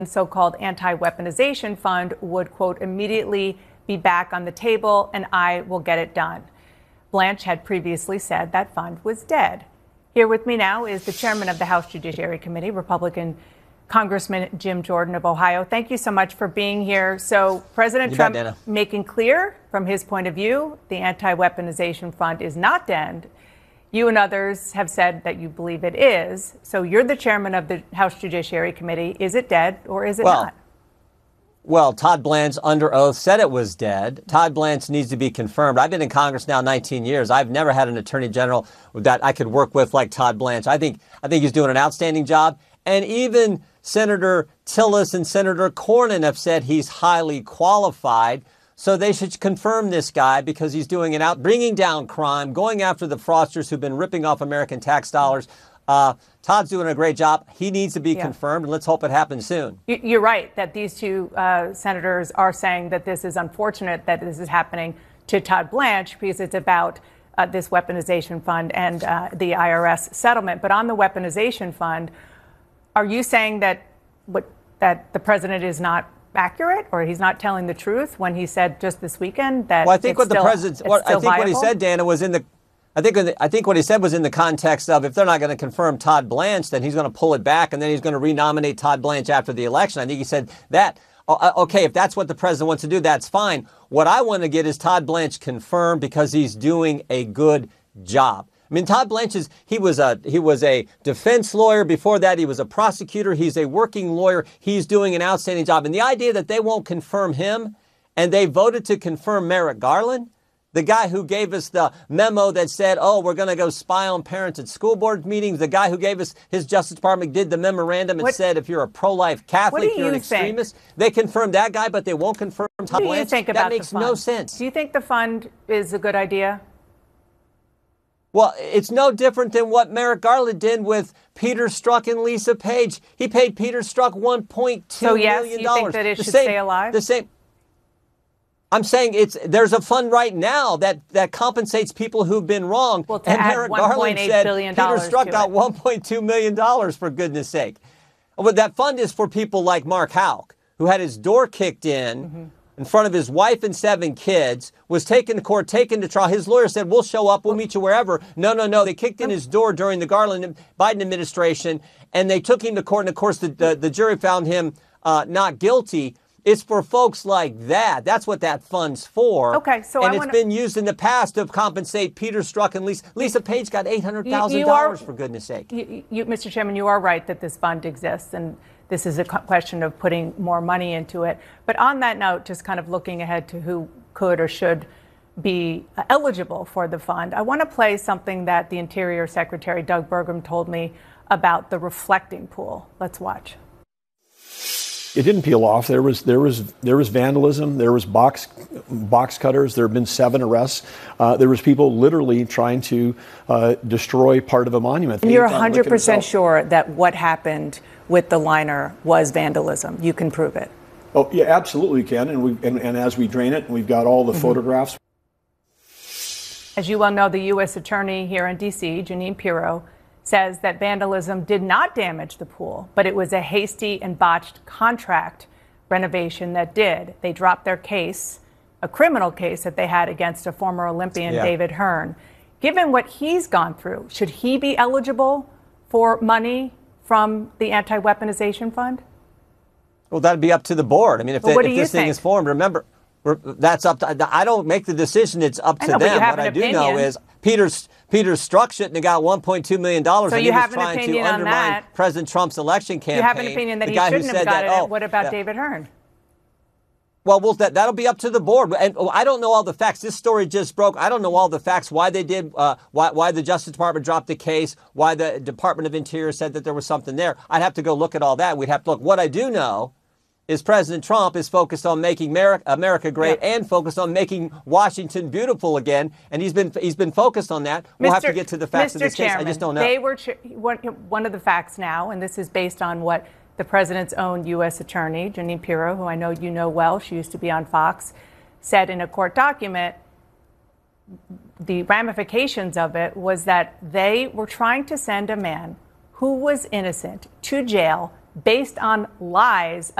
so-called anti-weaponization fund would, quote, immediately be back on the table and I will get it done. Blanche had previously said that fund was dead. Here with me now is the chairman of the House Judiciary Committee, Republican Congressman Jim Jordan of Ohio. Thank you so much for being here. So President Trump making clear from his point of view, the anti-weaponization fund is not dead. You and others have said that you believe it is. So you're the chairman of the House Judiciary Committee. Is it dead or is it not? Well, Todd Blanche under oath said it was dead. Todd Blanche needs to be confirmed. I've been in Congress now 19 years. I've never had an attorney general that I could work with like Todd Blanche. I think he's doing an outstanding job. And even Senator Tillis and Senator Cornyn have said he's highly qualified. So they should confirm this guy because he's doing bringing down crime, going after the fraudsters who've been ripping off American tax dollars. Todd's doing a great job. He needs to be confirmed, and let's hope it happens soon. You're right that these two senators are saying that this is unfortunate that this is happening to Todd Blanche because it's about this weaponization fund and the IRS settlement. But on the weaponization fund, are you saying that the president is not accurate, or he's not telling the truth when he said just this weekend that? Well, I think what he said, Dana, was in the. I think what he said was in the context of if they're not going to confirm Todd Blanche, then he's going to pull it back and then he's going to renominate Todd Blanche after the election. I think he said that. Okay, if that's what the president wants to do, that's fine. What I want to get is Todd Blanche confirmed because he's doing a good job. I mean, Todd Blanche he was a defense lawyer. Before that, he was a prosecutor. He's a working lawyer. He's doing an outstanding job. And the idea that they won't confirm him and they voted to confirm Merrick Garland, the guy who gave us the memo that said, oh, we're going to go spy on parents at school board meetings, the guy who gave us his Justice Department did the memorandum and said if you're a pro-life Catholic, you're an extremist. They confirmed that guy, but they won't confirm Todd Blanche. What do you think about that? Makes no sense. Do you think the fund is a good idea? Well, it's no different than what Merrick Garland did with Peter Strzok and Lisa Page. He paid Peter Strzok $1.2 million. So yes, you think that it should stay alive? The same. I'm saying there's a fund right now that compensates people who've been wrong. Well, and Merrick Garland said Peter Strzok got $1.2 million, for goodness sake. But that fund is for people like Mark Houck, who had his door kicked in front of his wife and 7 kids, was taken to court, taken to trial. His lawyer said, we'll show up, we'll meet you wherever. No. They kicked in his door during the Biden administration, and they took him to court. And, of course, the jury found him not guilty. It's for folks like that. That's what that fund's for. Okay, so it's been used in the past to compensate Peter Strzok and Lisa Page got $800,000 for goodness sake. Mr. Chairman, you are right that this fund exists, and this is a question of putting more money into it. But on that note, just kind of looking ahead to who could or should be eligible for the fund, I want to play something that the Interior Secretary Doug Burgum told me about the reflecting pool. Let's watch. It didn't peel off. There was vandalism. There was box cutters. There have been 7 arrests. There was people literally trying to destroy part of a monument. And you're 100% sure that what happened with the liner was vandalism. You can prove it. Oh yeah, absolutely can. And as we drain it, we've got all the photographs. As you well know, the U.S. Attorney here in D.C., Jeanine Pirro, says that vandalism did not damage the pool, but it was a hasty and botched contract renovation that did. They dropped their case, a criminal case that they had against a former Olympian, David Hearn. Given what he's gone through, should he be eligible for money from the anti-weaponization fund? Well, that'd be up to the board. I mean, if this thing is formed, remember, that's up to, I don't make the decision. It's up to them. What I do know is Peter Strzok shouldn't have got $1.2 million. So and you he was have an trying opinion to on undermine that. President Trump's election campaign. You have an opinion that he shouldn't have got it. What about David Hearn? Well, that'll be up to the board. And I don't know all the facts. This story just broke. I don't know all the facts, why they did, why the Justice Department dropped the case, why the Department of Interior said that there was something there. I'd have to go look at all that. We'd have to look. What I do know is President Trump is focused on making America great and focused on making Washington beautiful again. And he's been focused on that. We'll have to get to the facts of this case. I just don't know. They were one of the facts now, and this is based on what the president's own U.S. attorney, Jeanine Pirro, who I know you know well, she used to be on Fox, said in a court document. The ramifications of it was that they were trying to send a man who was innocent to jail based on lies